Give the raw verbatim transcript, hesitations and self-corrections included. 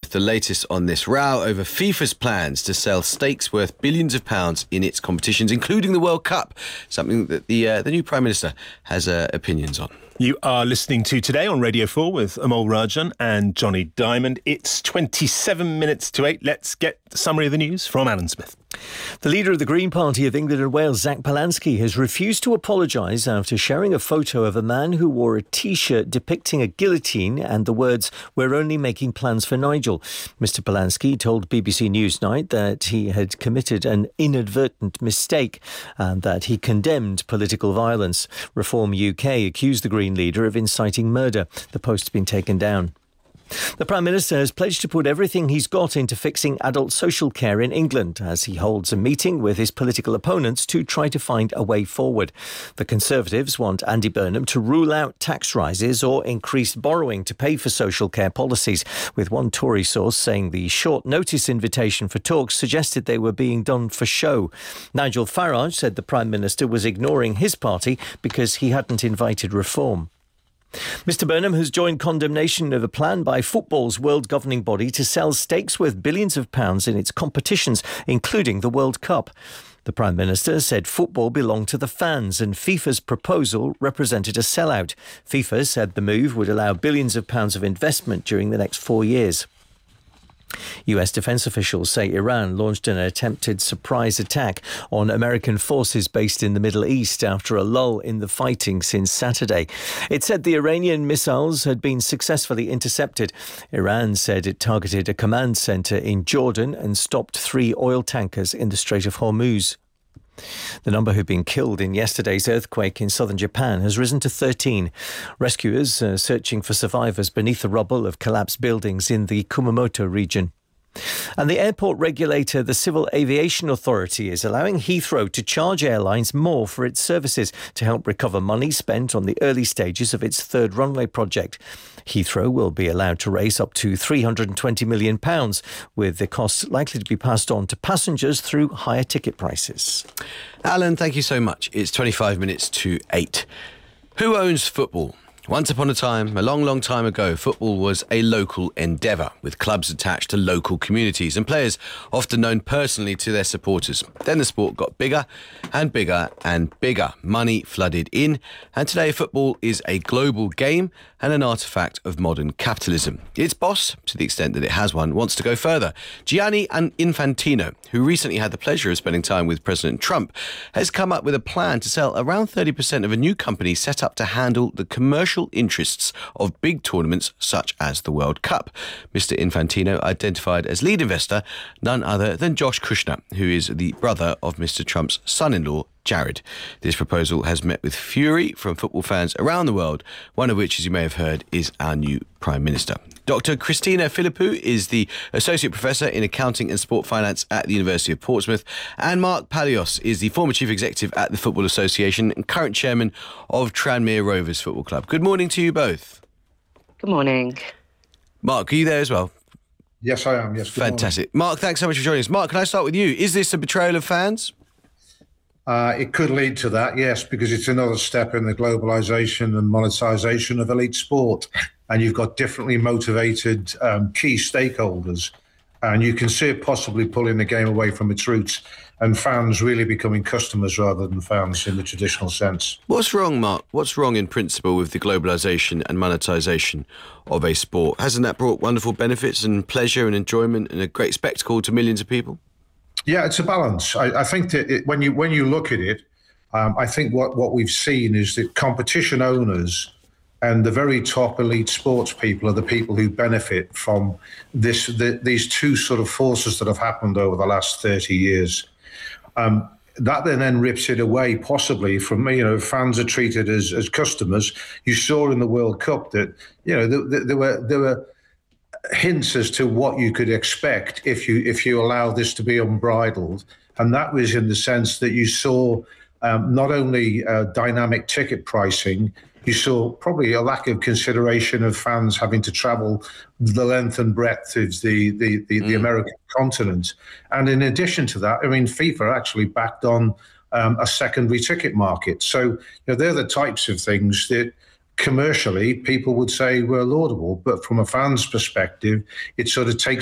with the latest on this row over FIFA's plans to sell stakes worth billions of pounds in its competitions, including the World Cup, something that the uh, the new Prime Minister has uh, opinions on. You are listening to Today on Radio four with Amol Rajan and Johnny Diamond. It's twenty-seven minutes to eight. Let's get the summary of the news from Alan Smith. The leader of the Green Party of England and Wales, Zach Polansky, has refused to apologise after sharing a photo of a man who wore a T-shirt depicting a guillotine and the words, "We're only making plans for Nigel." Mister Polansky told B B C Newsnight that he had committed an inadvertent mistake and that he condemned political violence. Reform U K accused the Green leader of inciting murder. The post's been taken down. The Prime Minister has pledged to put everything he's got into fixing adult social care in England as he holds a meeting with his political opponents to try to find a way forward. The Conservatives want Andy Burnham to rule out tax rises or increased borrowing to pay for social care policies, with one Tory source saying the short notice invitation for talks suggested they were being done for show. Nigel Farage said the Prime Minister was ignoring his party because he hadn't invited reform. Mister Burnham has joined condemnation of a plan by football's world governing body to sell stakes worth billions of pounds in its competitions, including the World Cup. The Prime Minister said football belonged to the fans and FIFA's proposal represented a sellout. FIFA said the move would allow billions of pounds of investment during the next four years. U S defense officials say Iran launched an attempted surprise attack on American forces based in the Middle East after a lull in the fighting since Saturday. It said the Iranian missiles had been successfully intercepted. Iran said it targeted a command centre in Jordan and stopped three oil tankers in the Strait of Hormuz. The number who've been killed in yesterday's earthquake in southern Japan has risen to thirteen. Rescuers are searching for survivors beneath the rubble of collapsed buildings in the Kumamoto region. And the airport regulator, the Civil Aviation Authority, is allowing Heathrow to charge airlines more for its services to help recover money spent on the early stages of its third runway project. Heathrow will be allowed to raise up to three hundred twenty million pounds, with the costs likely to be passed on to passengers through higher ticket prices. Alan, thank you so much. It's twenty-five minutes to eight. Who owns football? Once upon a time, a long, long time ago, football was a local endeavour, with clubs attached to local communities and players often known personally to their supporters. Then the sport got bigger and bigger and bigger. Money flooded in, and today football is a global game and an artefact of modern capitalism. Its boss, to the extent that it has one, wants to go further. Gianni Infantino, who recently had the pleasure of spending time with President Trump, has come up with a plan to sell around thirty percent of a new company set up to handle the commercial interests of big tournaments such as the World Cup. Mister Infantino identified as lead investor none other than Josh Kushner, who is the brother of Mister Trump's son-in-law, Jared. This proposal has met with fury from football fans around the world, one of which, as you may have heard, is our new Prime Minister. Doctor Christina Philippou is the Associate Professor in Accounting and Sport Finance at the University of Portsmouth, and Mark Palios is the former Chief Executive at the Football Association and current Chairman of Tranmere Rovers Football Club. Good morning to you both. Good morning. Mark, are you there as well? Yes, I am. Yes, good Fantastic. morning. Mark, thanks so much for joining us. Mark, can I start with you? Is this a betrayal of fans? Uh, it could lead to that, yes, because it's another step in the globalisation and monetisation of elite sport. And you've got differently motivated um, key stakeholders. And you can see it possibly pulling the game away from its roots and fans really becoming customers rather than fans in the traditional sense. What's wrong, Mark? What's wrong in principle with the globalisation and monetisation of a sport? Hasn't that brought wonderful benefits and pleasure and enjoyment and a great spectacle to millions of people? Yeah, it's a balance. I, I think that it, when you when you look at it, um, I think what, what we've seen is that competition owners and the very top elite sports people are the people who benefit from this the, these two sort of forces that have happened over the last thirty years. Um, that then, then rips it away, possibly from, you know, fans are treated as, as customers. You saw in the World Cup that, you know, there, there were there were. hints as to what you could expect if you if you allow this to be unbridled, and that was in the sense that you saw um, not only uh, dynamic ticket pricing, you saw probably a lack of consideration of fans having to travel the length and breadth of the the, the, mm. the American continent, and in addition to that, I mean, FIFA actually backed on um, a secondary ticket market. So, you know, they're the types of things that commercially people would say were laudable, but from a fan's perspective, it sort of takes